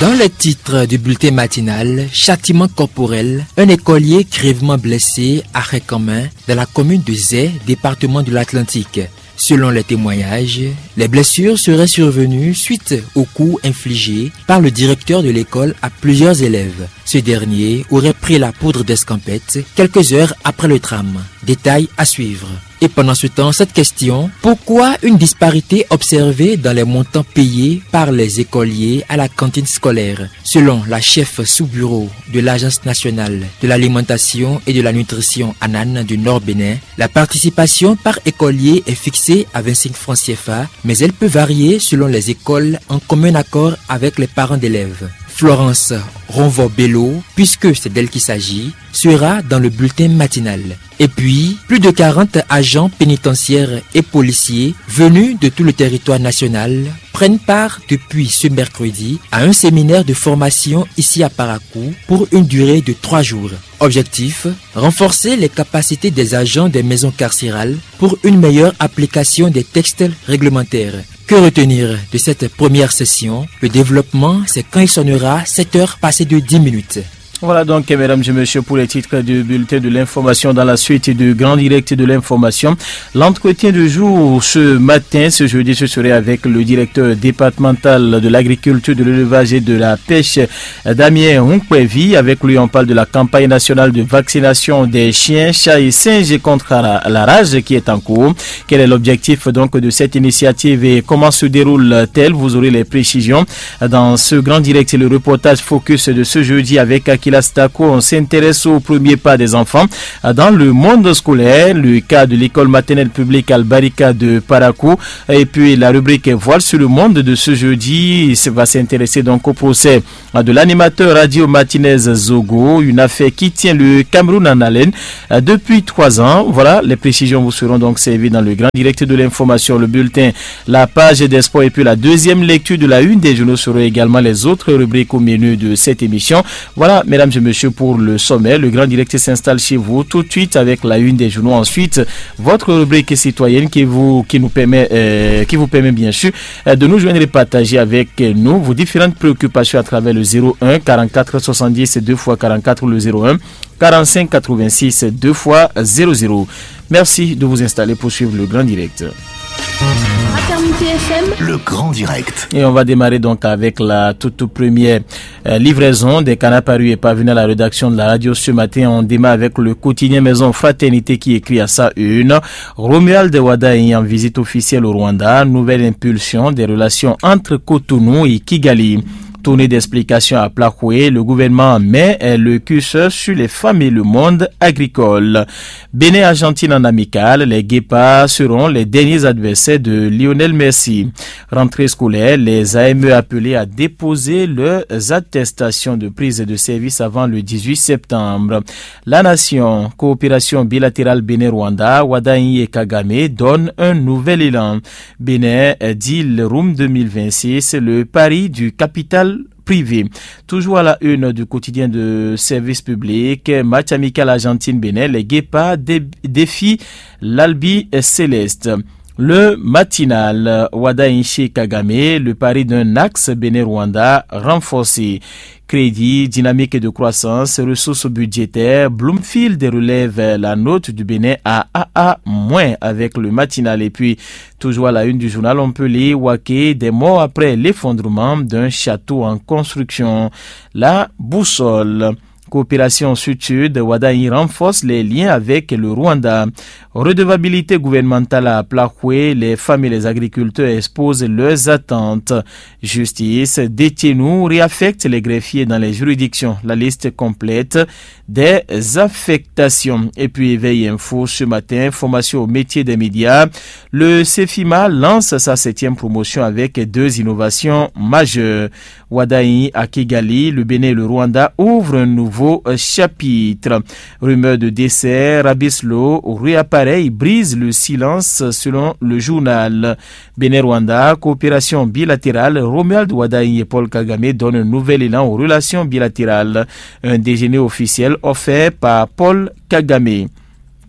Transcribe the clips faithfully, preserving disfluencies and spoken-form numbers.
Dans le titre du bulletin matinal, châtiment corporel, un écolier grièvement blessé, arrêt commun, dans la commune de Zé, département de l'Atlantique. Selon les témoignages, les blessures seraient survenues suite aux coups infligés par le directeur de l'école à plusieurs élèves. Ce dernier aurait pris la poudre d'escampette quelques heures après le drame. Détail à suivre. Et pendant ce temps, cette question, pourquoi une disparité observée dans les montants payés par les écoliers à la cantine scolaire? Selon la chef sous-bureau de l'Agence nationale de l'alimentation et de la nutrition ANAN du Nord Bénin, la participation par écolier est fixée à vingt-cinq francs C F A, mais elle peut varier selon les écoles en commun accord avec les parents d'élèves. Florence Ronvo-Bello, puisque c'est d'elle qu'il s'agit, sera dans le bulletin matinal. Et puis, plus de quarante agents pénitentiaires et policiers venus de tout le territoire national prennent part depuis ce mercredi à un séminaire de formation ici à Parakou pour une durée de trois jours. Objectif, renforcer les capacités des agents des maisons carcérales pour une meilleure application des textes réglementaires. Que retenir de cette première session? Le développement, c'est quand il sonnera sept heures passées de dix minutes. Voilà donc, mesdames et messieurs, pour les titres du bulletin de l'information dans la suite du grand direct de l'information. L'entretien du jour ce matin, ce jeudi, ce serait avec le directeur départemental de l'agriculture, de l'élevage et de la pêche, Damien Hunkwevi. Avec lui, on parle de la campagne nationale de vaccination des chiens, chats et singes contre la, la rage qui est en cours. Quel est l'objectif donc de cette initiative et comment se déroule-t-elle? Vous aurez les précisions dans ce grand direct et le reportage focus de ce jeudi avec Akila Stako. On s'intéresse au premier pas des enfants dans le monde scolaire, le cas de l'école maternelle publique Al-Barika de Parakou, et puis la rubrique Voile sur le monde de ce jeudi va s'intéresser donc au procès de l'animateur radio matinaise Zogo, une affaire qui tient le Cameroun en haleine depuis trois ans. Voilà, les précisions vous seront donc servies dans le grand direct de l'information, le bulletin, la page des sports et puis la deuxième lecture de la une des journaux seront également les autres rubriques au menu de cette émission. Voilà, mesdames et messieurs, pour le sommet, le grand direct s'installe chez vous tout de suite avec la une des journaux. Ensuite, votre rubrique citoyenne qui vous, qui nous permet, euh, qui vous permet bien sûr euh, de nous joindre et partager avec nous vos différentes préoccupations à travers le zéro un quarante-quatre soixante-dix deux fois quarante-quatre ou le zéro un quarante-cinq quatre-vingt-six deux fois zéro zéro. Merci de vous installer pour suivre le grand direct. Le grand direct. Et on va démarrer donc avec la toute première euh, livraison des canards parus et parvenus à la rédaction de la radio ce matin. On démarre avec le quotidien Maison Fraternité qui écrit à sa une: Romuald Wadaï en visite officielle au Rwanda, nouvelle impulsion des relations entre Cotonou et Kigali. Tournée d'explication à Plakoué, le gouvernement met le curseur sur les femmes et le monde agricole. Bénin-Argentine en amical, les Guépards seront les derniers adversaires de Lionel Messi. Rentrée scolaire, les A M E appelés à déposer leurs attestations de prise de service avant le dix-huit septembre. La nation, coopération bilatérale Bénin-Rwanda, Wadaï et Kagame donne un nouvel élan. Bénin, deal Room deux mille vingt-six, le pari du capital privé. Toujours à la une du quotidien de service public, match amical Argentine-Bénin, les Guépards dé- défient l'Albi Céleste. Le matinal, Wadaïnchi Kagame, le pari d'un axe Bénin-Rwanda renforcé. Crédit, dynamique de croissance, ressources budgétaires, Bloomfield relève la note du Bénin à A A- avec le matinal. Et puis, toujours à la une du journal, on peut lire Waké, des morts après l'effondrement d'un château en construction. La boussole. Coopération sud-sud, Wadaï renforce les liens avec le Rwanda. Redevabilité gouvernementale à Plakoué, les femmes et les agriculteurs exposent leurs attentes. Justice, détenus réaffectent les greffiers dans les juridictions. La liste complète des affectations. Et puis, éveil info ce matin, formation au métier des médias. Le CEFIMA lance sa septième promotion avec deux innovations majeures. Wadaï à Kigali, le Bénin et le Rwanda ouvrent un nouveau chapitre. Rumeur de décès, Rabislo réapparaît, brise le silence selon le journal. Bénin-Rwanda, coopération bilatérale, Romuald Wadaï et Paul Kagame donnent un nouvel élan aux relations bilatérales. Un déjeuner officiel offert par Paul Kagame.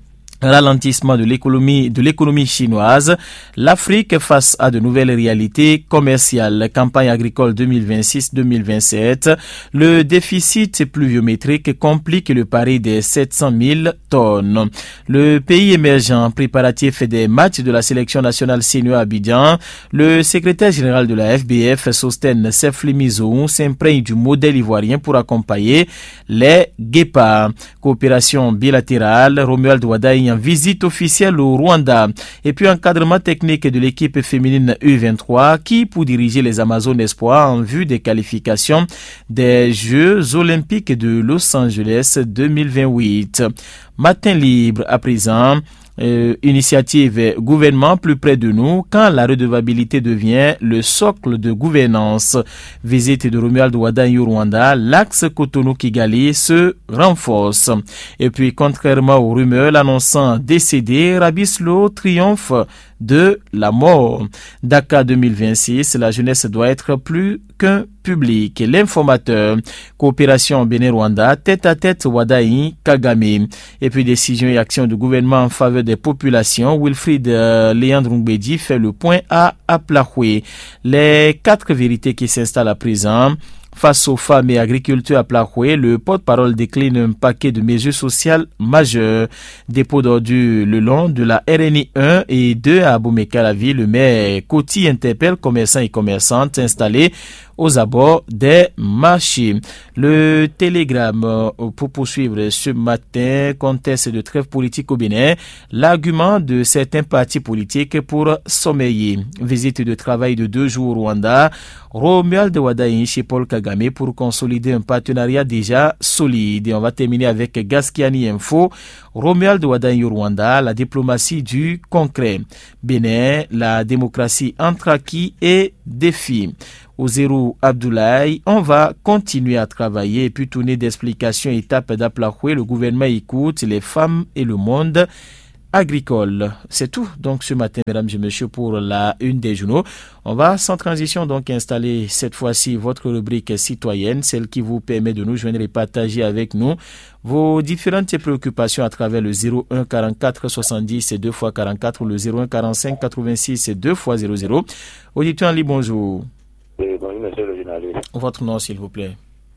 ralentissement de l'économie de l'économie chinoise, l'Afrique face à de nouvelles réalités commerciales, campagne agricole deux mille vingt-six deux mille vingt-sept, le déficit pluviométrique complique le pari des sept cent mille tonnes. Le pays émergent préparatif des matchs de la sélection nationale senior à Abidjan, le secrétaire général de la F B F, Sostène Seflimizo, s'imprègne du modèle ivoirien pour accompagner les guépards. Coopération bilatérale, Romuald Wadaï en visite officielle au Rwanda. Et puis encadrement technique de l'équipe féminine U vingt-trois qui, pour diriger les Amazones Espoirs en vue des qualifications des Jeux Olympiques de Los Angeles deux mille vingt-huit. Matin libre à présent. Euh, initiative gouvernement plus près de nous quand la redevabilité devient le socle de gouvernance. Visite de Romuald Wadaï au Rwanda, l'axe Cotonou-Kigali se renforce. Et puis, contrairement aux rumeurs l'annonçant décédé, Rabislo triomphe de la mort. Dakar deux mille vingt-six, la jeunesse doit être plus qu'un public. L'informateur, coopération Bénin-Rwanda, tête à tête Wadaï, Kagame. Et puis décision et action du gouvernement en faveur des populations. Wilfried euh, Léandre Ngbedi fait le point à Aplahoué. Les quatre vérités qui s'installent à présent. Face aux femmes et agriculteurs à Plahoué, le porte-parole décline un paquet de mesures sociales majeures. Dépôt d'ordures le long de la R N I un et deux à Abomey-Calavi, le maire Koti interpelle commerçants et commerçantes installés aux abords des marchés. Le télégramme pour poursuivre ce matin, conteste de trêve politique au Bénin, l'argument de certains partis politiques pour sommeiller. Visite de travail de deux jours au Rwanda, Romuald Wadaï chez Paul Kagame pour consolider un partenariat déjà solide. Et on va terminer avec Gaskiani Info. Romuald Wadaï au Rwanda, la diplomatie du concret. Bénin, la démocratie entre acquis et défis. Au zéro Abdoulaye, on va continuer à travailler et puis tourner d'explications étape d'Aplahoué. Le gouvernement écoute les femmes et le monde agricole. C'est tout donc ce matin, mesdames et messieurs, pour la une des journaux. On va sans transition donc installer cette fois-ci votre rubrique citoyenne, celle qui vous permet de nous joindre et partager avec nous vos différentes préoccupations à travers le zéro un quarante-quatre soixante-dix deux fois quarante-quatre ou le zéro un quarante-cinq quatre-vingt-six deux fois zéro zéro. Auditeur en ligne, bonjour. Oui, bonjour, monsieur le journaliste. Votre nom, s'il vous plaît.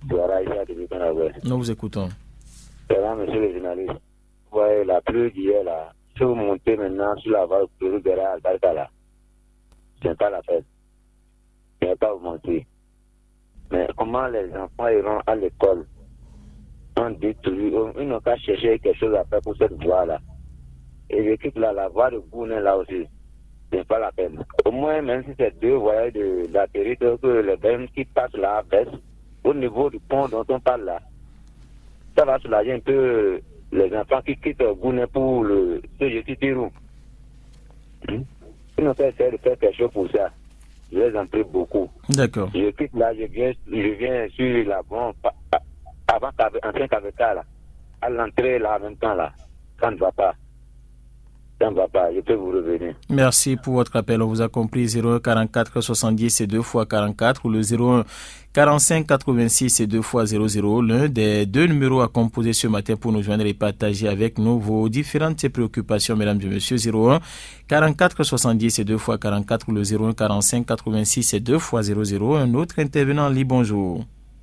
Nous vous écoutons. Monsieur le journaliste, vous voyez la pluie d'hier, là, si vous montez maintenant sur la voie de Rubera à Albarca, c'est pas la fête. Je ne vais pas vous mentir. Mais comment les enfants iront à l'école? On dit toujours, ils n'ont qu'à chercher quelque chose à faire pour cette voie-là. Et l'équipe là, la voie de Gounen là aussi. C'est pas la peine. Au moins, même si c'est deux voyages de la territoire que les bennes qui passent là baissent, au niveau du pont dont on parle là, ça va soulager un peu les enfants qui quittent Gounen pour le ce jeudi Tirou. Hmm? Ils n'ont pas essayé de faire quelque chose pour ça. Je les en prie beaucoup. D'accord. Je quitte là, je viens, je viens sur la bombe avant qu'en Caveta là, à l'entrée là en même temps là, ça ne va pas. Ça ne va pas, je peux vous revenir. Merci pour votre appel. On vous a compris. Zéro un quarante-quatre soixante-dix et deux fois quarante-quatre ou le zéro un quarante-cinq quatre-vingt-six et deux fois zéro zéro. L'un des deux numéros à composer ce matin pour nous joindre et partager avec nous vos différentes préoccupations, mesdames et messieurs. Zéro un quarante-quatre soixante-dix et deux fois quarante-quatre ou le zéro un quarante-cinq quatre-vingt-six et deux fois zéro zéro. Un autre intervenant lit bonjour.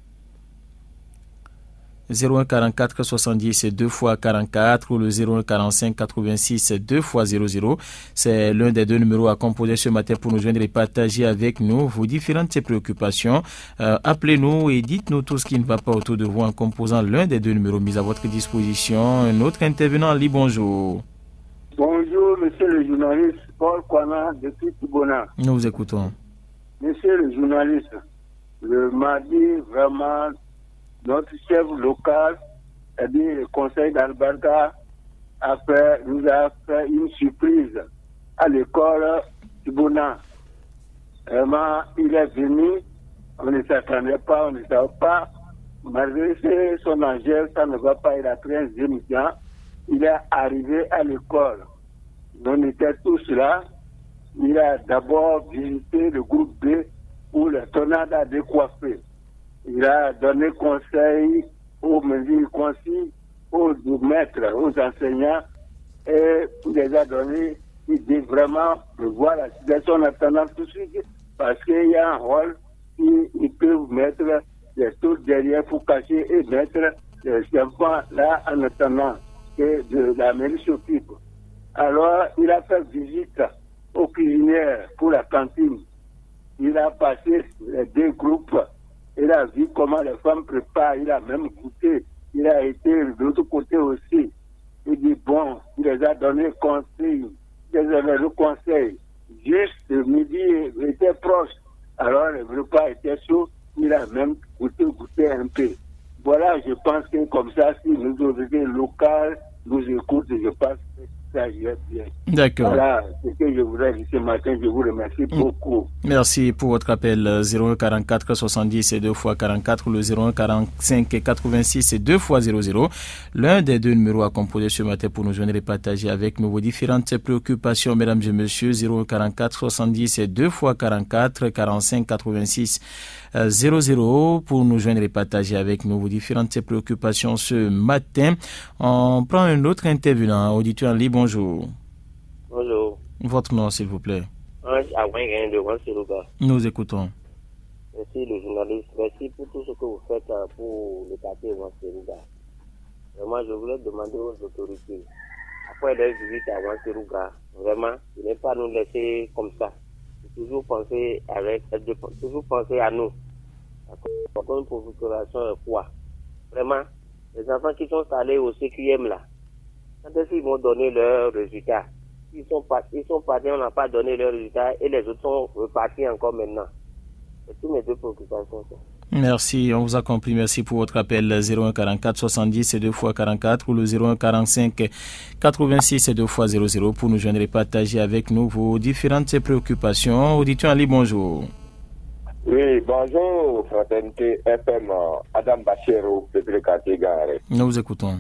zéro un quarante-quatre soixante-dix et deux fois quarante-quatre ou le zéro un quarante-cinq quatre-vingt-six et deux fois zéro zéro. C'est l'un des deux numéros à composer ce matin pour nous joindre et partager avec nous vos différentes préoccupations. Euh, appelez-nous et dites-nous tout ce qui ne va pas autour de vous en composant l'un des deux numéros mis à votre disposition. Un autre intervenant lit bonjour. Bonjour, monsieur le journaliste Paul Kwana depuis Tibona. Nous vous écoutons. Monsieur le journaliste, le mardi, vraiment, notre chef local, c'est-à-dire le conseil d'Albarca, a fait, nous a fait une surprise à l'école Tibona. Vraiment, il est venu, on ne s'attendait pas, on ne savait pas. Malgré son âge, ça ne va pas, il a treizième ans. Il est arrivé à l'école. On était tous là. Il a d'abord visité le groupe B où les tornades a décoiffé. Il a donné conseil aux mesures concis, aux maîtres, aux enseignants, et il les a donné l'idée vraiment de voir la situation en attendant tout de suite, parce qu'il y a un rôle qu'ils peuvent mettre les taux derrière pour cacher et mettre les enfants là en attendant que de la mairie s'occupe. Alors, il a fait visite aux cuisinières pour la cantine. Il a passé les deux groupes. Il a vu comment les femmes préparent. Il a même goûté. Il a été de l'autre côté aussi. Il dit, bon, il les a donné conseil. Il les a donné conseil. Juste le midi était proche. Alors, le repas était chaud. Il a même goûté, goûté un peu. Voilà, je pense que comme ça, si nos autorités locales nous écoutent, je pense que ça irait bien. D'accord. Voilà ce que je voudrais dire ce matin. Je vous remercie beaucoup. Merci pour votre appel. zéro un quarante-quatre soixante-dix et deux fois quarante-quatre, le zéro un quarante-cinq quatre-vingt-six et deux fois zéro zéro. L'un des deux numéros à composer ce matin pour nous joindre et partager avec nous vos différentes préoccupations, mesdames et messieurs. zéro un quarante-quatre soixante-dix et deux fois quarante-quatre, quarante-cinq quatre-vingt-six zéro zéro pour nous joindre et partager avec nous vos différentes préoccupations ce matin. On prend un autre intervenant, auditeur en ligne. Bonjour. Bonjour. Votre nom, s'il vous plaît. Nous écoutons. Merci le journaliste. Merci pour tout ce que vous faites pour le quartier Wanseruga. Vraiment, je voulais demander aux autorités, après les visites à Wanseruga, vraiment, de ne pas nous laisser comme ça. Toujours penser avec, toujours penser à nous. Encore une provocation est quoi? Vraiment, les enfants qui sont allés au C Q M là, quand est-ce qu'ils vont donner leurs résultats? Ils sont, pas, ils sont partis, on n'a pas donné leurs résultats et les autres sont repartis encore maintenant. C'est toutes mes deux préoccupations. Merci, on vous a compris. Merci pour votre appel. zéro un quarante-quatre soixante-dix et deux fois quarante-quatre ou le zéro un quarante-cinq quatre-vingt-six et deux fois zéro zéro pour nous joindre et partager avec nous vos différentes préoccupations. Auditeur Ali, bonjour. Oui, bonjour, Fraternité F M, Adam Bachero, le quartier Gare. Nous vous écoutons.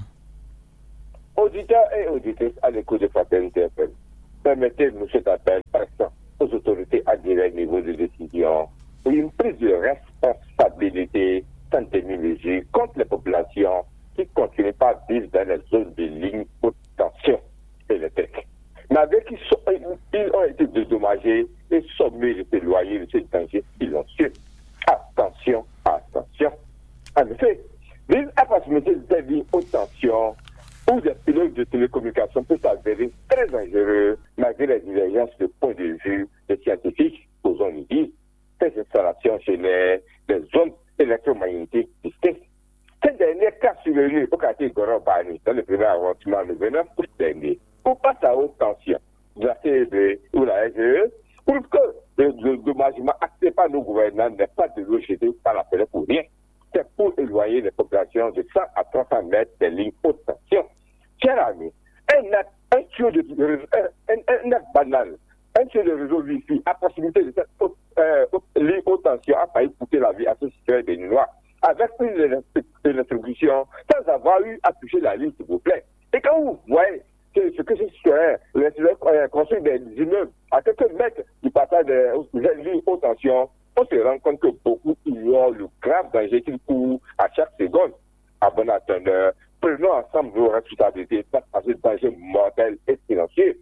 Auditeurs et auditrices à l'écoute de Fraternité F M, permettez-nous cet appel pressant aux autorités à direct niveau de décision pour une prise de responsabilité synthémique contre les populations qui ne continuent pas à vivre dans les zones de ligne haute tension électrique. Malgré qu'ils ils ont été dédommagés et sommés de ces loyers de ces dangers silencieux. Attention, attention. En effet, vivre à proximité des lignes haute tension ou des pilotes de télécommunication peut s'avérer très dangereux malgré les divergences de point de vue des scientifiques, osons-nous dire, ces installations chez les, les zones électromagnétiques distinctes. Ces derniers cas survenus au quartier Goron-Bani, dans le premier arrondissement le vingt-neuf août dernier, où passe à haute tension de la C E B ou la S E E, pour que le dédommagement acté par nos gouvernants n'est pas de l'eau jetée par la fenêtre pour rien. C'est pour éloigner les populations de cent à trois cents mètres des lignes haute tension. Chers amis, un acte, un tuyau de un, un, un acte banal, un tuyau de réseau Wi-Fi à proximité de cette haute, euh, haute, ligne haute tension a failli coûter la vie à ce citoyen béninois, avec une distribution sans avoir eu à toucher la ligne, s'il vous plaît. Et quand vous voyez que ce que ce citoyen, les citoyens construisent des immeubles à quelques mètres du passage des lignes haute tension, on se rend compte que beaucoup ignorent le grave danger qu'ils courent à chaque seconde. À bon attendeur, prenons ensemble nos responsabilités face à ce danger mortel et silencieux.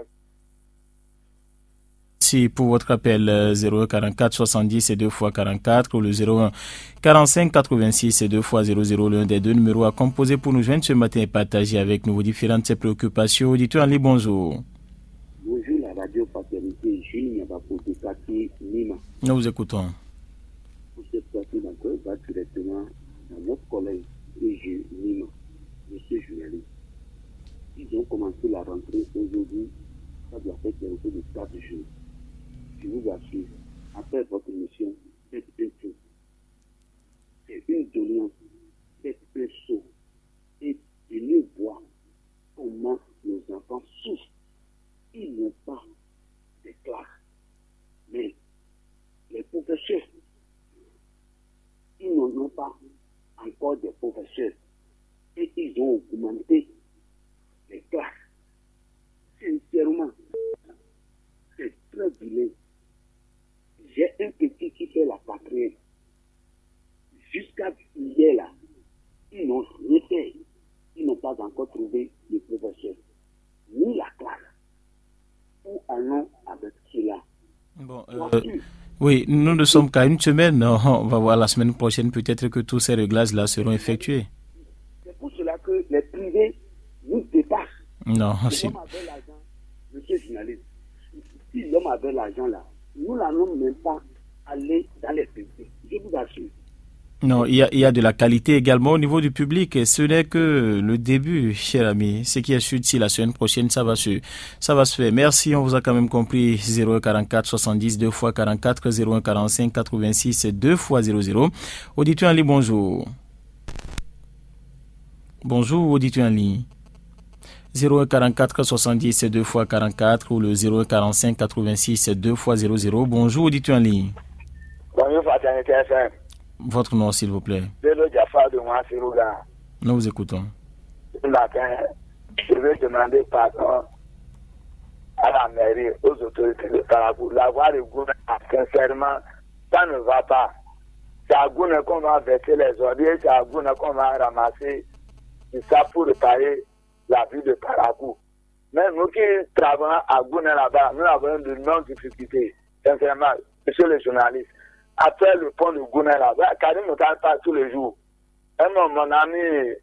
Merci pour votre appel. Zéro un quarante-quatre soixante-dix et deux fois quarante-quatre ou le zéro un quarante-cinq quatre-vingt-six et deux fois zéro zéro, l'un des deux numéros à composer pour nous joindre ce matin et partager avec nous vos différentes préoccupations. Auditeur en ligne, bonjour. Bonjour, la radio Fraternité Jules Niabakoto quartier Nima. Nous vous écoutons. Pour cette partie d'accord, va directement dans notre collègue Jules Nima, monsieur journaliste. Ils ont commencé la rentrée aujourd'hui, ça doit faire quelque chose de quatre jours. Je vous assure, après votre émission, faites un tour. C'est une doléance, faites un saut et venez voir comment nos enfants souffrent. Ils n'ont pas de classes, mais les professeurs, ils n'en ont pas encore des professeurs et ils ont augmenté les classes. Sincèrement, c'est très vilain. J'ai un petit qui fait la quatrième. Jusqu'à hier là, ils n'ont rien fait. Ils n'ont pas encore trouvé le professeur. Oui, nous ne sommes qu'à une semaine. On va voir la semaine prochaine, peut-être que tous ces réglages-là seront effectués. C'est pour cela que les privés nous dépassent. Non, si l'homme avait l'argent, monsieur journaliste, si l'homme avait l'argent là, nous n'allons même pas aller dans les privés. Je vous assure. Non, il y, a, il y a de la qualité également au niveau du public et ce n'est que le début, cher ami. Ce qui est sûr, si la semaine prochaine, ça va se, ça va se faire. Merci, on vous a quand même compris. zéro un quarante-quatre soixante-dix deux fois quarante-quatre, zéro un quarante-cinq quatre-vingt-six deux fois zéro zéro. Auditeur en ligne, bonjour. Bonjour, auditeur en ligne. zéro un quarante-quatre soixante-dix deux fois quarante-quatre ou le zéro un quarante-cinq quatre-vingt-six deux fois zéro zéro. Bonjour, auditeur en ligne. Bonjour, Fraternité F M. Votre nom, s'il vous plaît. Bello Jafar de Mouassirouga. Nous vous écoutons. Ce matin, je vais demander pardon à la mairie, aux autorités de Karabou. La voie de Gouna, sincèrement, ça ne va pas. C'est à Gouna qu'on va verser les ordures, c'est à Gouna qu'on va ramasser tout ça pour réparer la ville de Karabou. Mais nous qui travaillons à Gouna là-bas, nous avons de non difficultés. Sincèrement, monsieur le journaliste. Après le pont de Gouna là-bas, Karim ne parle pas tous les jours. Un moment, mon ami,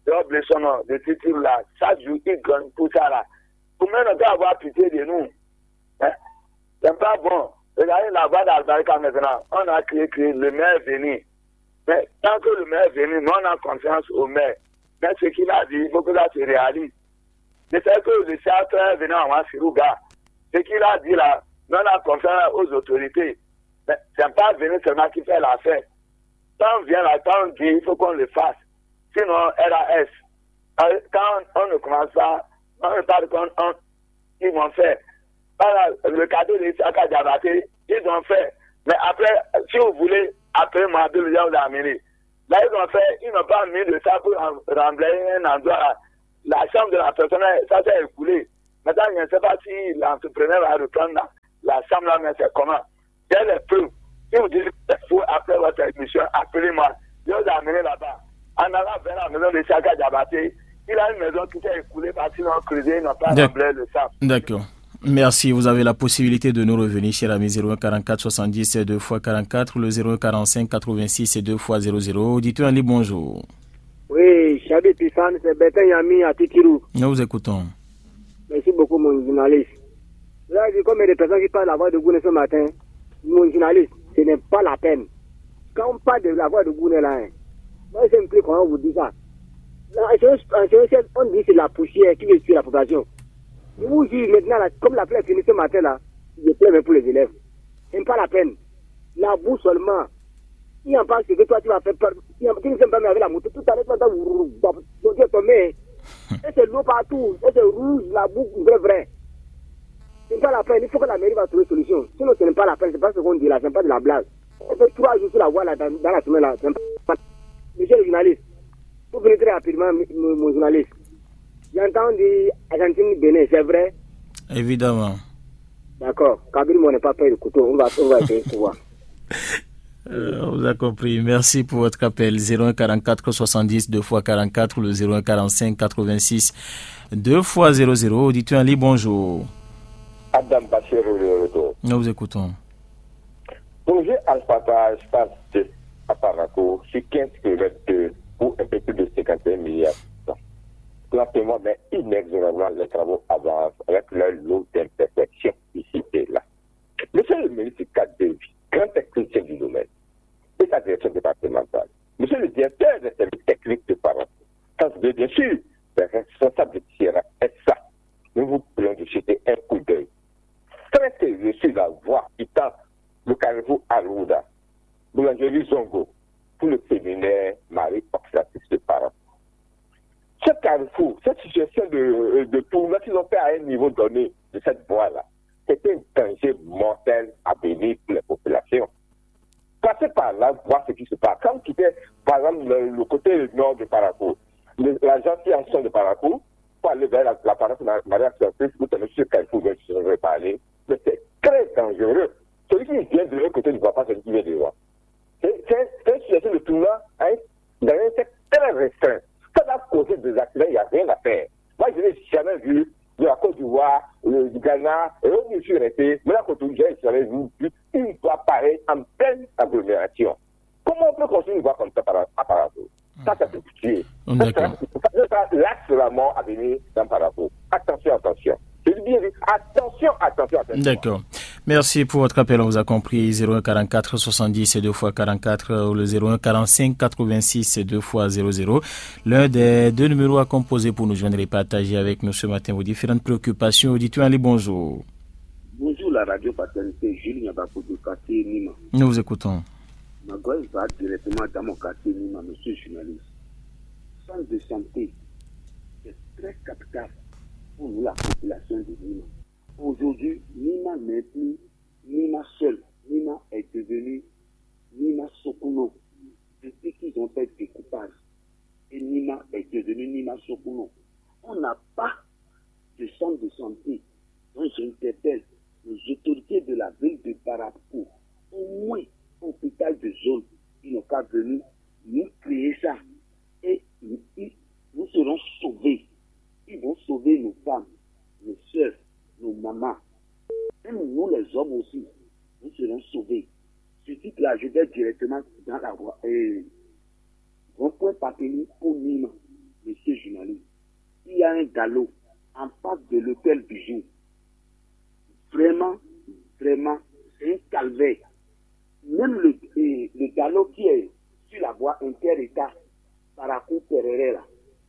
de de titre là, chaque jour, il gagne pour ça là. Pour même ne pas avoir pitié de nous. Hein? C'est pas bon. Regardez là-bas d'Albarika maintenant, on a créé, créé le maire venu. Mais tant que le maire venu, nous on a confiance au maire. Mais ce qu'il a dit, il faut que ça se réalise. C'est que le centre est venu en Mouassirouga. Ce qu'il a dit là, nous on a confiance aux autorités. Mais c'est pas venir seulement qui fait l'affaire. Quand on vient là, quand on dit, il faut qu'on le fasse. Sinon, R A S, quand on ne commence pas, on ne parle qu'on ils vont faire. Voilà, le cadeau de Saka Diabaté, ils ont fait. Mais après, si vous voulez, après Mabé, le diable d'Amélie, là, ils ont fait, ils n'ont pas mis de ça pour remblayer un endroit. La chambre de la personne, ça s'est écoulé. Maintenant, je ne sais pas si l'entrepreneur va reprendre la, la chambre là, mais c'est comment. Il y a les preuves. Si vous dites que c'est faux après votre émission, appelez-moi. Je vous ai amené là-bas. En allant vers la maison de Saka Diabaté, il a une maison qui s'est écoulée parce qu'ils ont creusé, ils n'ont pas remblé le sable. D'accord. Merci. Vous avez la possibilité de nous revenir, cher ami. Zéro un quarante-quatre soixante-dix deux fois quarante-quatre, le zéro un quarante-cinq quatre-vingt-six deux fois zéro zéro. Auditeur en ligne, bonjour. Oui, Chabi Pifan, c'est Bertin Yami à Tikirou. Nous vous écoutons. Merci beaucoup, mon journaliste. Là, j'ai comme des personnes qui parlent de la voix de Gouné ce matin. Mon journaliste, ce n'est pas la peine. Quand on parle de la voix de Gouné là, hein, moi j'aime plus comment on vous dit ça. Là, on dit que c'est la poussière qui veut tuer la population. Je vous dis maintenant, là, comme la plaie finit ce matin là, je plains même pour les élèves. Ce n'est pas la peine. La boue seulement. Il en parle que toi tu vas faire peur. Il en parle que avec la moto. Tout à l'heure, tu vas tomber. Et c'est l'eau partout. Et c'est rouge, la boue, vrai, vrai. Ce n'est pas la peine. Il faut que la mairie va trouver une solution. Sinon, ce n'est pas la peine. Ce n'est pas ce qu'on dit là. Ce n'est pas de la blague. On fait trois jours sur la voie là, dans, dans la semaine là. Pas... Monsieur le journaliste, vous venez très rapidement, mon, mon journaliste. J'entends dire Argentine Bénin, c'est vrai? Évidemment. D'accord. Kabyle, on n'est pas payé le couteau. On va, on va essayer de voir. Euh, on vous a compris. Merci pour votre appel. zéro un quarante-quatre soixante-dix deux fois quarante-quatre ou le zéro un quarante-cinq quatre-vingt-six deux fois zéro zéro. Auditeur Ali, bonjour. Adam Bachir, le retour. Nous vous écoutons. Projet Alpha espace de Aparaco sur quinze kilomètres de ou un peu plus de cinquante et un milliards. Lentement, mais inexorablement, les travaux avancent avec leur lot d'imperfections ici et là. Monsieur le ministre Kat Devi, grand technicien du domaine, et sa direction départementale, monsieur le directeur des services techniques de Paris, quand vous êtes bien sûr, les responsables de Sierra et ça, nous vous prions de jeter un coup d'œil très sérieux sur la voie qui tend le carrefour Alouda, Boulangerie Zongo, pour le séminaire Marie Oxatis de Paris. Ce carrefour, cette situation de, de tournoi qu'ils ont fait à un niveau donné de cette voie-là, c'était un danger mortel à venir pour les populations. Passez par là, voir ce qui se passe. Quand vous quittez, par exemple, le, le côté nord de Paracourt, la gentille action de Paracourt, pour aller vers la, la paroisse Marie-Acceptrice, vous tenez sur carrefour, je se reparler, mais c'est très dangereux. Celui qui vient de l'autre côté ne voit pas celui qui vient de l'autre. C'est une situation de tournoi hein, dans un secteur très restreint. Ça va causer des accidents, il n'y a rien à faire. Moi, je n'ai jamais vu de la Côte d'Ivoire, euh, du Ghana, et où je suis resté, mais là, quand on dirait, il serait une voie pareille en pleine agglomération. Comment on peut construire une voie comme ça par rapport? Ça, ça peut tuer. D'accord. Ça sera l'axe de la mort à venir dans Parapo. Attention, attention. Je dis bien, attention, attention, attention. D'accord. Merci pour votre appel. On vous a compris. zéro un quarante-quatre soixante-dix et deux fois quarante-quatre ou le zéro un quarante-cinq quatre-vingt-six et deux fois zéro zéro. L'un des deux numéros à composer pour nous joindre et partager avec nous ce matin vos différentes préoccupations. Auditeur, allez, bonjour. Bonjour, la radio paternité, Jules Niabako du quartier Nima. Nous vous écoutons. Ma gosse va directement dans mon quartier Nima, monsieur le journaliste. Centre de santé, c'est très capital pour nous, la population de Nima. Aujourd'hui, Nima n'est plus Nima seul. Nima est devenu Nima Sokuno. Depuis qu'ils ont fait découpage, et Nima est devenu Nima Sokuno. On n'a pas de centre de santé. Donc j'interpelle les autorités de la ville de Parakou, au moins hôpital de zone, ils n'ont qu'à venir nous créer ça. Et nous serons sauvés. Ils vont sauver nos femmes, nos soeurs, nos mamans. Même nous, les hommes aussi, nous serons sauvés. Ce titre-là, je vais directement dans la voie. Et rond-point Papini pour Nîmes, monsieur journaliste. Il y a un galop en face de l'hôtel Bijou. Vraiment, vraiment, c'est un calvaire. Même le, eh, le galop qui est sur la voie inter-État, Parakou Pereira,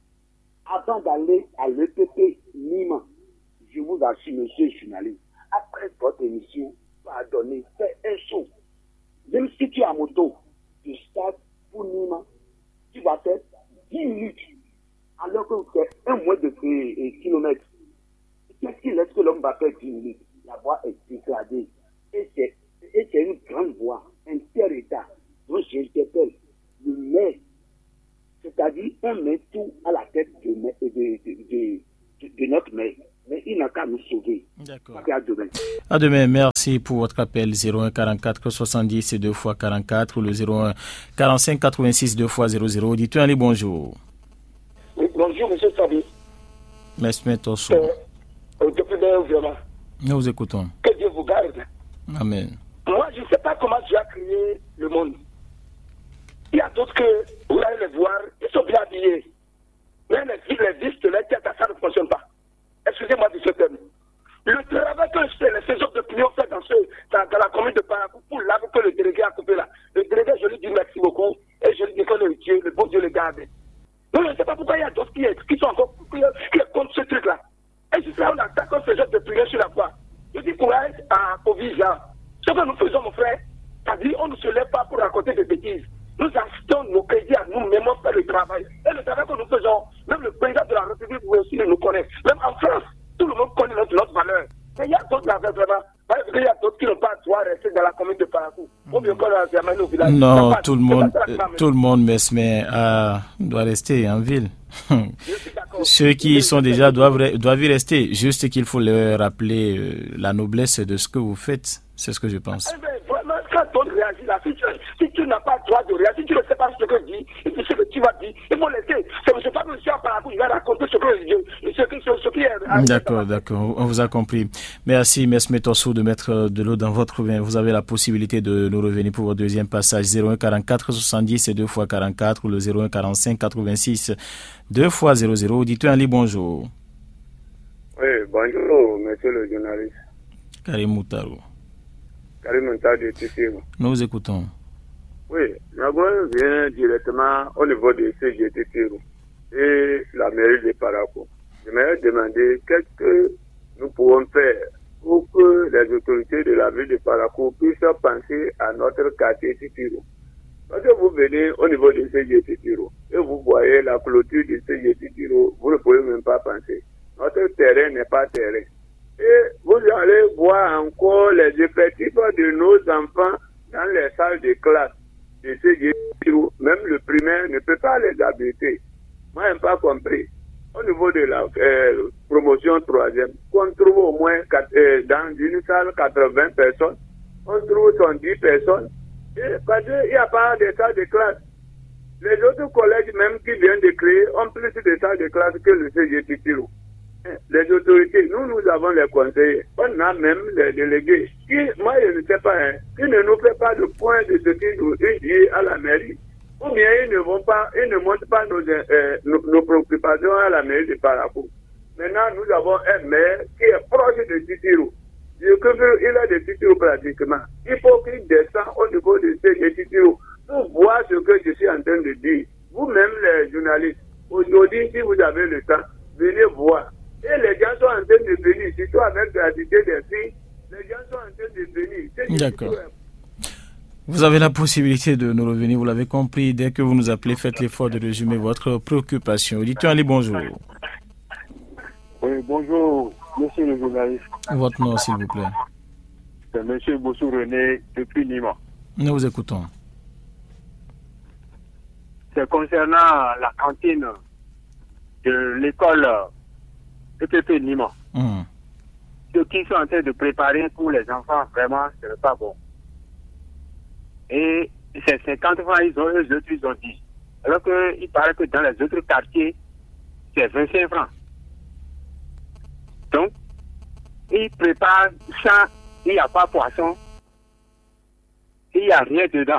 avant d'aller à l'E P P Nîmes, je vous assure, monsieur le journaliste, après votre émission, pardonnez, faites un saut. Même si tu es à moto, du stade pour Nîmes, tu vas faire dix minutes, alors que c'est un moins de eh, kilomètres. Qu'est-ce qui laisse que l'homme va faire dix minutes? La voie est dégradée. Et c'est Et c'est une grande voie, inter-État. Donc j'interpelle le maire, c'est-à-dire on met tout à la tête de, de, de, de, de, de notre maire, mais il n'a qu'à nous sauver. D'accord. À demain. À demain, merci pour votre appel. zéro un quarante-quatre soixante-dix et deux fois quarante-quatre ou le zéro un quarante-cinq quatre-vingt-six deux fois zéro zéro. Dites-nous, allez, bonjour. Oui, bonjour, monsieur Sabi. Merci, Tosso. Euh, depuis vraiment. Nous vous écoutons. Que Dieu vous garde. Amen. Moi, je ne sais pas comment Dieu a créé le monde. Il y a d'autres que, vous allez les voir, ils sont bien habillés. Mais les, les vis de leur tête, ça ne fonctionne pas. Excusez-moi de ce terme. Le travail que les saisons de pluie ont fait dans, ce, dans, dans la commune de Parakou pour l'arbre que le délégué a coupé là. Le délégué, je lui dis merci beaucoup et je lui dis que le Dieu, le bon Dieu le garde. Donc, je ne sais pas pourquoi il y a d'autres qui, qui sont encore qui, qui contre ce truc-là. Et c'est là on attaque ces saisons de pluie sur la voie. Je dis courage à Ovija. Ce que nous faisons, mon frère, c'est-à-dire on ne se lève pas pour raconter des bêtises. Nous achetons nos crédits à nous-mêmes, on fait le travail. Et le travail que nous faisons, même le président de la République aussi nous connaît. Même en France, tout le monde connaît notre, notre valeur. Mais il y a d'autres là, vraiment. Il y a d'autres qui n'ont pas le droit de rester dans la commune de Parakou. Ou bien qu'on a amené au village. Non, tout le monde, tout le monde, mais euh, doit rester en ville. Ceux qui y sont déjà doivent, doivent y rester. Juste qu'il faut leur rappeler euh, la noblesse de ce que vous faites. C'est ce que je pense. Eh bien, vraiment, quand on réagit là, si tu, si tu n'as pas le droit de réagir, si tu ne sais pas ce que je dis, et ce que tu vas dire, il faut laisser. C'est M. Fabien Monsieur Parakou, il va raconter ce que je ce qui, ce, ce qui est. D'accord, d'accord, on vous a compris. Merci, M. Tosso, de mettre de l'eau dans votre vin. Vous avez la possibilité de nous revenir pour votre deuxième passage. zéro un quarante-quatre soixante-dix et deux fois quarante-quatre ou le zéro un quarante-cinq quatre-vingt-six deux fois zéro zéro. Dites-moi, Ali, bonjour. Oui, bonjour, monsieur le journaliste. Karim Moutaro. Karim Moutaro de Tissé. Nous vous écoutons. Oui, Nagoy vient directement au niveau de C G T T et la mairie de Parakou. Je me demander qu'est-ce que nous pouvons faire pour que les autorités de la ville de Parakou puissent penser à notre quartier Titiro. Quand vous venez au niveau de C G Titiro et vous voyez la clôture de C G Titiro, vous ne pouvez même pas penser. Notre terrain n'est pas terrain. Et vous allez voir encore les effectifs de nos enfants dans les salles de classe de C G Titiro. Même le primaire ne peut pas les habiter. Moi, je n'ai pas compris. Au niveau de la euh, promotion troisième, on trouve au moins quatre, euh, dans une salle quatre-vingts personnes, on trouve soixante-dix personnes, et parce qu'il n'y a pas de salle de classe. Les autres collèges même qui viennent de créer ont plus de salles de classe que le C G Titiro. les autorités, nous, nous avons les conseillers, on a même les délégués, qui, moi je ne sais pas, hein, qui ne nous fait pas le point de ce qu'ils nous disent à la mairie, ou bien ils ne vont pas, ils ne montrent pas nos, euh, nos, nos préoccupations à la mairie de Parakou. Maintenant, nous avons un maire qui est proche de Titiro. Il a des Titiro pratiquement. Il faut qu'il descende au niveau de ces Titiro pour voir ce que je suis en train de dire. Vous-même, les journalistes, aujourd'hui, si vous avez le temps, venez voir. Et les gens sont en train de venir, surtout avec la cité des filles, les gens sont en train de venir. D'accord. Vous avez la possibilité de nous revenir, vous l'avez compris. Dès que vous nous appelez, faites l'effort de résumer votre préoccupation. Auditeur Ali, bonjour. Oui, bonjour, monsieur le journaliste. Votre nom, s'il vous plaît. C'est monsieur Bossou René, depuis Nîmes. Nous vous écoutons. C'est concernant la cantine de l'école E P P Nîmes. Mmh. Ceux qui sont en train de préparer pour les enfants, vraiment, ce n'est pas bon. Et c'est cinquante francs, ils ont, eux autres, ils ont dit. Alors qu'il paraît que dans les autres quartiers, c'est vingt-cinq francs. Donc, ils préparent ça, il n'y a pas poisson, il n'y a rien dedans.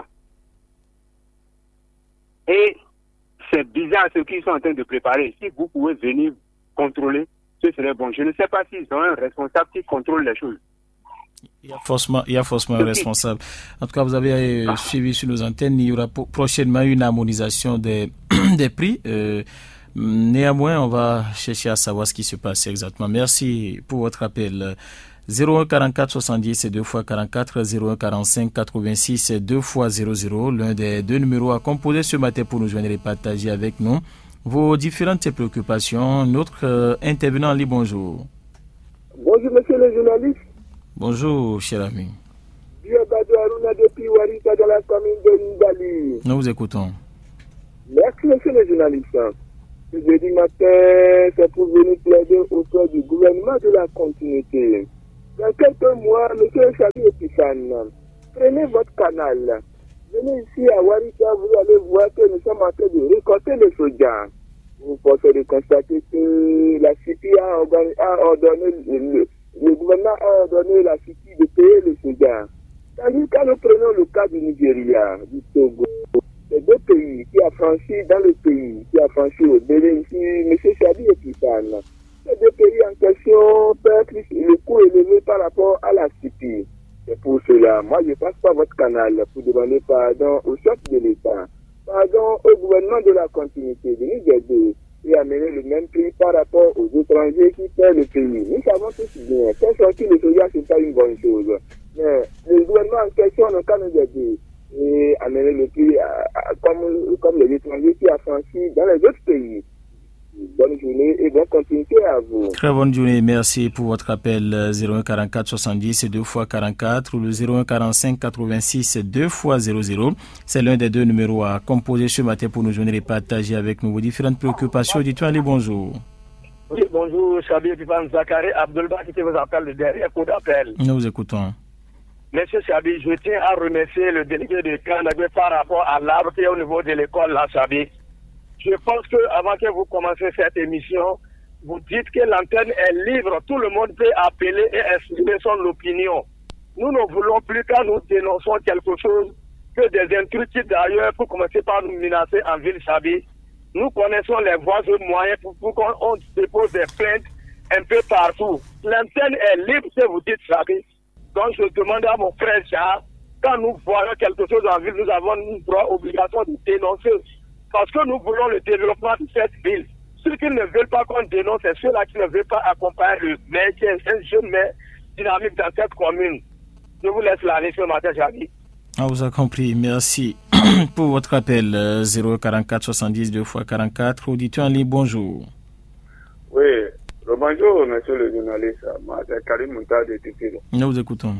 Et c'est bizarre ce qu'ils sont en train de préparer. Si vous pouvez venir contrôler, ce serait bon. Je ne sais pas s'ils ont un responsable qui contrôle les choses. Il y a forcément, il y a forcément un responsable. En tout cas, vous avez euh, suivi sur nos antennes, il y aura prochainement une harmonisation des, des prix. Euh, néanmoins, on va chercher à savoir ce qui se passe exactement. Merci pour votre appel. zéro un quarante-quatre soixante-dix et deux fois quarante-quatre, zéro un quarante-cinq quatre-vingt-six et deux fois zéro zéro, l'un des deux numéros à composer ce matin pour nous joindre et partager avec nous vos différentes préoccupations. Notre euh, intervenant en ligne, bonjour. Bonjour, monsieur le journaliste. Bonjour, cher ami. Diabado Aruna depuis Warita dans la commune de Ndali. Nous vous écoutons. Merci, monsieur le journaliste. Ce jeudi matin, c'est pour venir plaider auprès du gouvernement de la continuité. Dans quelques mois, monsieur Chabi Epifan, prenez votre canal. Venez ici à Warita, vous allez voir que nous sommes en train de récolter le soja. Vous pensez de constater que la C I P a, a ordonné, le, le gouvernement a ordonné la C I P de payer le soja. Tandis que nous prenons le cas du Nigeria, du Togo, les deux pays qui a franchi dans le pays, qui a franchi au Bénin, ici, M. Chabi Epifan. Ces deux pays en question peuvent le coût élevé par rapport à la C I P. C'est pour cela, moi je passe par votre canal pour demander pardon au chef de l'État, pardon au gouvernement de la continuité de Niger et amener le même prix par rapport aux étrangers qui paient le pays. Nous savons tous bien, faire sortir le soja, ce n'est pas une bonne chose. Mais le gouvernement en question n'a qu'à nous aider et amener le prix à, à, comme, comme les étrangers qui ont franchi dans les autres pays. Bonne journée et bonne continuité à vous. Très bonne journée, merci pour votre appel. Zéro un quarante-quatre soixante-dix et deux fois quarante-quatre ou le zéro un quarante-cinq quatre-vingt-six et deux fois zéro zéro. C'est l'un des deux numéros à composer ce matin pour nous joindre et partager avec nous vos différentes préoccupations. Dites-moi allez, bonjour. Oui, bonjour, Chabi Epifan Zakari Abdelba qui vous appelle le dernier coup d'appel. Nous vous écoutons. Monsieur Chabi, je tiens à remercier le délégué de Kanagwe par rapport à l'arbre qui est au niveau de l'école là, Chabi. Je pense que avant que vous commenciez cette émission, vous dites que l'antenne est libre. Tout le monde peut appeler et exprimer son opinion. Nous ne voulons plus quand nous dénonçons quelque chose que des intrus qui d'ailleurs, pour commencer par nous menacer en ville Chabi. Nous connaissons les voies et moyens pour, pour qu'on dépose des plaintes un peu partout. L'antenne est libre, si vous dites Chabi. Donc je demande à mon frère Charles, quand nous voyons quelque chose en ville, nous avons une droit, obligation de dénoncer. Parce que nous voulons le développement de cette ville. Ceux qui ne veulent pas qu'on dénonce, c'est ceux-là qui ne veulent pas accompagner le maire, qui est un jeune maire dynamique dans cette commune. Je vous laisse la ce matin, Javi. On vous a compris. Merci pour votre appel. zéro quarante-quatre soixante-dix deux fois quarante-quatre. Auditeur en ligne, bonjour. Oui, bonjour, monsieur le journaliste. C'est Karim Mouta de Titiro. Nous vous écoutons.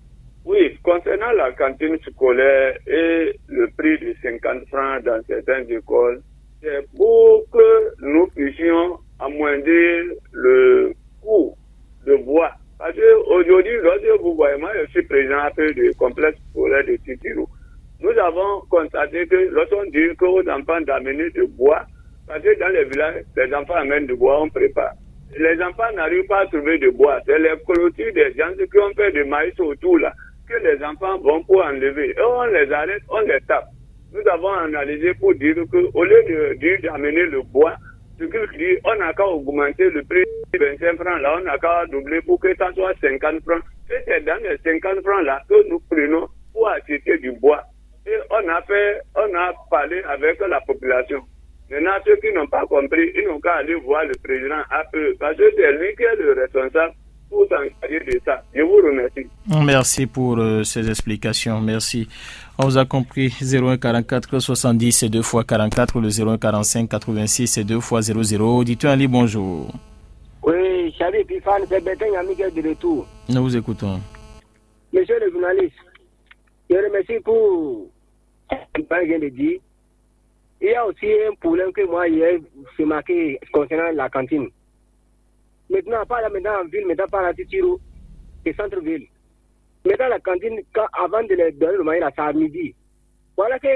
Oui, concernant la cantine scolaire et le prix de cinquante francs dans certaines écoles, c'est pour que nous puissions amoindrir le coût de bois. Parce qu'aujourd'hui, lorsque vous voyez, moi je suis président du complexe scolaire de Titiro. Nous avons constaté que lorsqu'on dit aux enfants d'amener du bois, parce que dans les villages, les enfants amènent du bois, on prépare. les enfants n'arrivent pas à trouver de bois. C'est les clôtures des gens qui ont fait de maïs autour là, que les enfants vont pour enlever. Et on les arrête, on les tape. Nous avons analysé pour dire qu'au lieu de dire d'amener le bois, ce qu'il dit, on n'a qu'à augmenter le prix de vingt-cinq francs là, on n'a qu'à doubler pour que ça soit cinquante francs. Et c'est dans les cinquante francs là que nous prenons pour acheter du bois. Et on a fait, on a parlé avec la population. Maintenant, ceux qui n'ont pas compris, ils n'ont qu'à aller voir le président à eux, parce que c'est lui qui est le responsable pour s'engager de ça. Je vous remercie. Merci pour euh, ces explications. Merci. On vous a compris. zéro un quarante-quatre soixante-dix et deux fois quarante-quatre, le zéro un quarante-cinq quatre-vingt-six et deux fois zéro zéro. Dites-moi, Ali, bonjour. Oui, Charlie Pifan, c'est Bétain Amical de retour. Nous vous écoutons. Monsieur le journaliste, je remercie pour ce que vient de dire. Il y a aussi un problème que moi, hier, j'ai marqué concernant la cantine. Maintenant, pas là, maintenant en ville, maintenant pas la Titiro, c'est centre-ville. Maintenant, la cantine, quand, avant de les donner le moyen, là, c'est à midi. Voilà que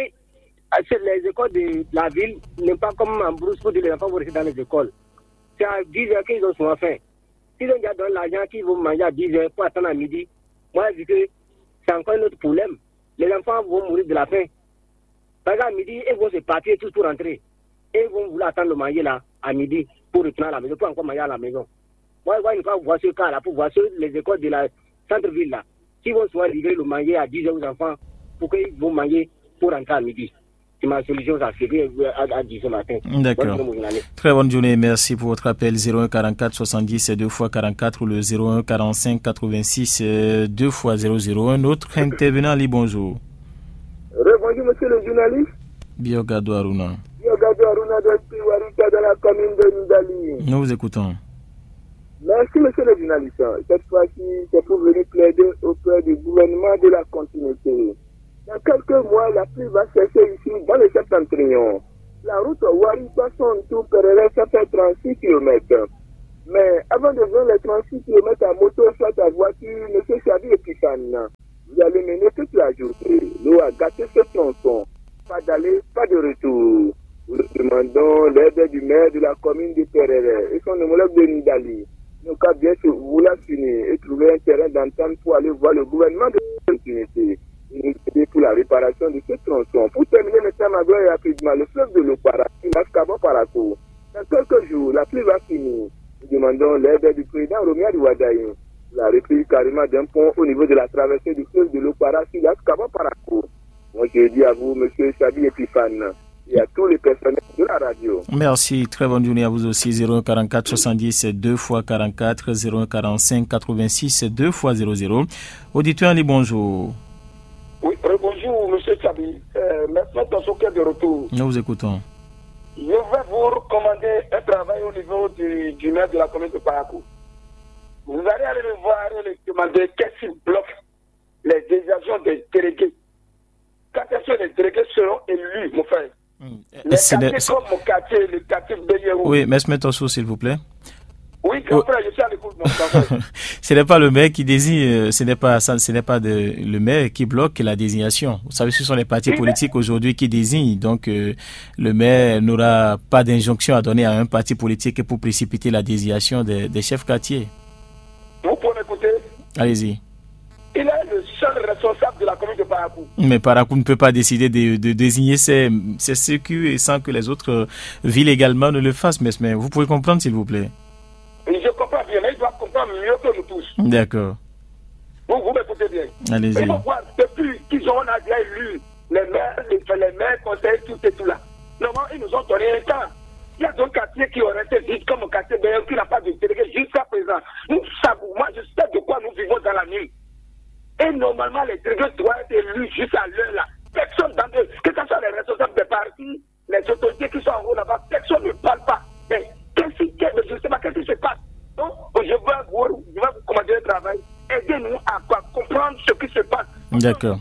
les écoles de la ville n'est pas comme en brousse pour dire les enfants vont rester dans les écoles. C'est à dix heures qu'ils ont souvent faim. S'ils ont déjà donné l'argent qu'ils vont manger à dix heures pour attendre à midi, moi, je dis que c'est encore un autre problème. Les enfants vont mourir de la faim. Par exemple, à midi, ils vont se partir tous pour rentrer. Et ils vont vouloir attendre le manger là, à midi, pour retourner à la maison, pour encore manger à la maison. Moi, je vais voir ce cas là, pour voir sur les écoles de la centre-ville là, qui vont souvent livrer le manger à dix heures aux enfants, pour qu'ils vont manger pour rentrer à midi. C'est ma solution, ça c'est à dix ce matin. D'accord. Très bonne journée, merci pour votre appel. zéro un quarante-quatre soixante-dix et deux fois quarante-quatre ou le zéro un quarante-cinq quatre-vingt-six et deux fois zéro zéro. Un autre intervenant, Ali, bonjour. Rebonjour, monsieur le journaliste. Biogado Aruna. Biogado Aruna de Warika dans la commune de Ndali. Nous vous écoutons. Merci, monsieur le journaliste. Cette fois-ci, c'est pour venir plaider auprès du gouvernement de la continuité. Dans quelques mois, la pluie va chercher ici dans le septentrion. La route Warika-Sontou-Perere, ça fait trente-six kilomètres. Mais avant de faire les trente-six kilomètres à moto, soit à voiture, monsieur Chabi et Pifan, vous allez mener toute la journée. L'eau a gâté ce tronçon. Pas d'aller, pas de retour. Nous demandons l'aide du maire de la commune de Perere et son homologue de Nidali. Nous avons bien sûr voulu finir et trouver un terrain d'entente pour aller voir le gouvernement de la continuité et nous aider pour la réparation de ce tronçon. Pour terminer maintenant, ma gloire rapidement, le fleuve de l'Opara, Nascabo Paraco. Dans quelques jours, la pluie va finir. Nous demandons l'aide du président Romia Douadaï. La reprise carrément d'un pont au niveau de la traversée du fleuve de l'Opara sur l'Ascabo Paraco. Moi, je dis à vous, monsieur Chabi Epifan, et à tous les personnels de la radio. Merci, très bonne journée à vous aussi. zéro un quarante-quatre soixante-dix deux fois quarante-quatre, zéro un quarante-cinq quatre-vingt-six deux fois zéro zéro. Auditeur Ali, bonjour. Oui, bonjour, monsieur Chabi. Euh, maintenant, dans ce cas de retour. Nous vous écoutons. Je vais vous recommander un travail au niveau du, du maire de la commune de Parakou. Vous allez aller le voir et lui demander qu'est-ce qui bloque les décisions des délégués. Quand est-ce que les délégués seront élus, mon frère? Mmh. Les quartiers de... comme mon quartier, le quartier de Yéhou. Oui, mais mettez au s'il vous plaît. Oui, grand frère, je suis à l'écoute, mon frère. Ce n'est pas le maire qui désigne, ce n'est pas ça, ce n'est pas de, le maire qui bloque la désignation. Vous savez, ce sont les partis oui, politiques mais... aujourd'hui qui désignent. Donc, euh, le maire n'aura pas d'injonction à donner à un parti politique pour précipiter la désignation des, des chefs quartiers. Vous pouvez m'écouter? Allez-y. Il est le seul responsable de la commune de Parakou. Mais Parakou ne peut pas décider de, de désigner ses, ses C Q sans que les autres villes également ne le fassent. Mais, mais vous pouvez comprendre, s'il vous plaît? Je comprends bien, mais il doit comprendre mieux que nous tous. D'accord. Vous, vous m'écoutez bien? Allez-y. Il faut voir, depuis qu'ils ont déjà élu les maires, les, les maires, conseils, tout et tout là. Normalement, ils nous ont donné un temps. Il y a d'autres quartiers qui ont resté vides, comme le quartier Béhéo, qui n'a pas de délégué jusqu'à présent. Nous savons, moi je sais de quoi nous vivons dans la nuit. Et normalement, les délégués doivent être élus jusqu'à l'heure là. Personne dans eux, que ce soit les responsables des partis, les autorités qui sont en haut là-bas, personne ne parle pas. Mais qu'est-ce qui, je ne sais pas qu'est-ce qui se passe. Donc, je vais vous, je vais vous commander le travail. Aidez-nous à comprendre ce qui se passe. D'accord.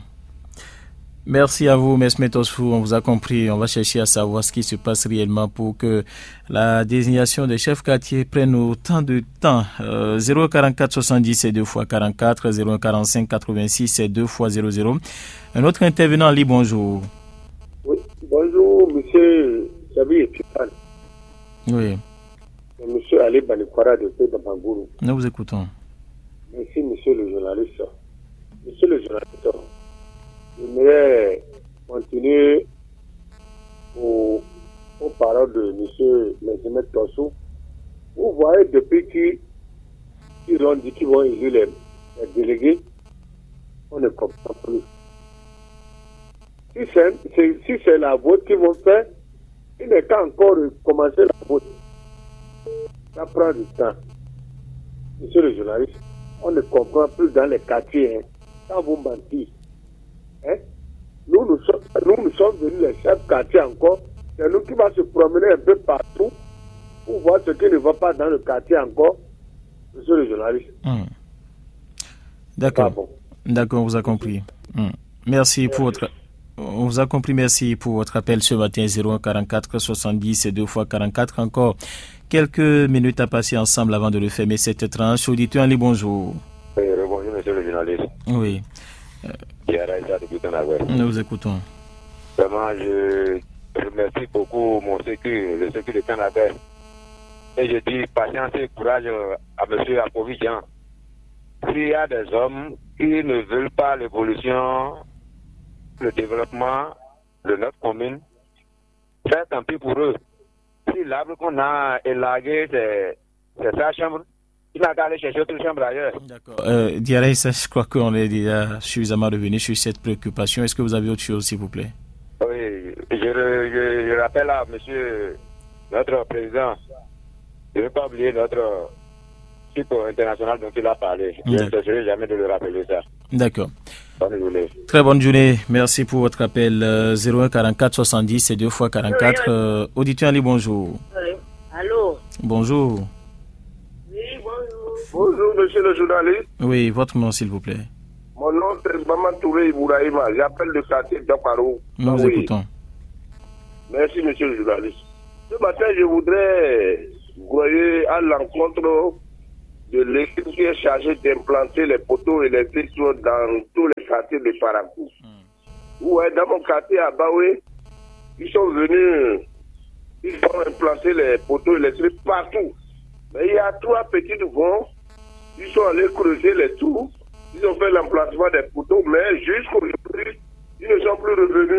Merci à vous, M. Metosfou. On vous a compris. On va chercher à savoir ce qui se passe réellement pour que la désignation des chefs quartiers prenne autant de temps. Euh, zéro un quarante-quatre soixante-dix et deux fois quarante-quatre, zéro un quarante-cinq quatre-vingt-six et deux fois zéro zéro. Un autre intervenant, Ali, bonjour. Oui, bonjour, monsieur Chabi Epifan. Oui. C'est M. Ali Banikwara de Pédabangourou. Nous vous écoutons. Merci, monsieur le journaliste. Monsieur le journaliste, j'aimerais continuer aux, aux paroles de monsieur Benjamin Tossou. Vous voyez, depuis qu'ils qui ont dit qu'ils vont élire les, les délégués, on ne comprend plus. Si c'est, c'est, si c'est la vote qu'ils vont faire, il n'est qu'à encore commencer la vote. Ça prend du temps. Monsieur le journaliste, on ne comprend plus dans les quartiers. Hein. Quand vous mentez, hein? nous, nous, sommes, nous, nous sommes venus les chefs quartiers encore. C'est nous qui va se promener un peu partout pour voir ce qui ne va pas dans le quartier encore. Monsieur le journaliste. Mmh. D'accord. Bon. D'accord, on vous a compris. Mmh. Merci, Merci pour votre... On vous a compris, merci pour votre appel ce matin. Zéro un quarante-quatre soixante-dix et deux fois quarante-quatre. Encore quelques minutes à passer ensemble avant de le fermer cette tranche. Auditeur, allez, bonjour. Oui, bonjour, monsieur le journaliste. Oui. Nous vous écoutons. Vraiment, je remercie beaucoup mon sécu, le sécu de Canada. Et je dis patience et courage à monsieur Apovidian. S'il y a des hommes qui ne veulent pas l'évolution, le développement de notre commune, c'est tant pis pour eux. Si l'arbre qu'on a élagué, c'est, c'est sa chambre, il n'a qu'à aller chercher autre chambre ailleurs. D'accord. Euh, Diarra, je crois qu'on est déjà suffisamment revenu sur cette préoccupation. Est-ce que vous avez autre chose, s'il vous plaît? Oui, je, je, je rappelle à monsieur, notre président, de ne pas oublier notre type international dont il a parlé. Je ne cesserai jamais de le rappeler ça. D'accord. Bonne journée. Très bonne journée. Merci pour votre appel. Euh, zéro un quarante-quatre soixante-dix et deux fois quarante-quatre. Euh, auditeur Ali, bonjour. Oui. Allô? Bonjour. Oui, bonjour. Bonjour, monsieur le journaliste. Oui, votre nom, s'il vous plaît. Mon nom, c'est Maman Touré Ibouraïma. J'appelle le quartier d'Aparou. Nous vous oui. écoutons. Merci, monsieur le journaliste. Ce matin, je voudrais voyer à l'encontre de l'équipe qui est chargée d'implanter les poteaux électriques dans tous les quartiers de Parakou. Mm. Ouais, dans mon quartier à Baoué, ils sont venus, ils ont implanté les poteaux électriques partout. Mais il y a trois petits vents, ils sont allés creuser les trous, ils ont fait l'emplacement des poteaux, mais jusqu'aujourd'hui, ils ne sont plus revenus.